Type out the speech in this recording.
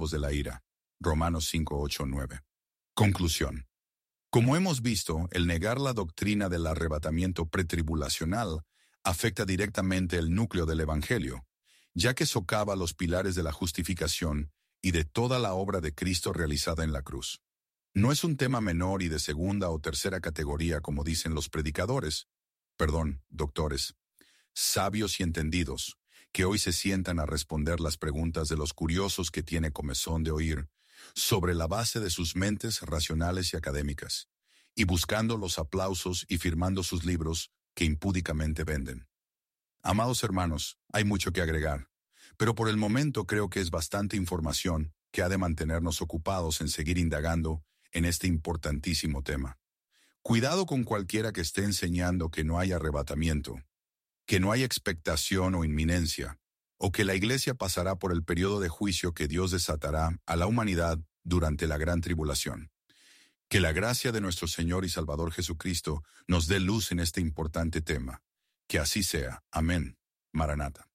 siervos de la ira. Romanos 5, 8, 9. Conclusión. Como hemos visto, el negar la doctrina del arrebatamiento pretribulacional afecta directamente el núcleo del Evangelio, ya que socava los pilares de la justificación y de toda la obra de Cristo realizada en la cruz. No es un tema menor y de segunda o tercera categoría como dicen los doctores, sabios y entendidos, que hoy se sientan a responder las preguntas de los curiosos que tiene comezón de oír, sobre la base de sus mentes racionales y académicas, y buscando los aplausos y firmando sus libros que impúdicamente venden. Amados hermanos, hay mucho que agregar, pero por el momento creo que es bastante información que ha de mantenernos ocupados en seguir indagando en este importantísimo tema. Cuidado con cualquiera que esté enseñando que no hay arrebatamiento, que no hay expectación o inminencia, o que la Iglesia pasará por el periodo de juicio que Dios desatará a la humanidad durante la gran tribulación. Que la gracia de nuestro Señor y Salvador Jesucristo nos dé luz en este importante tema. Que así sea. Amén. Maranata.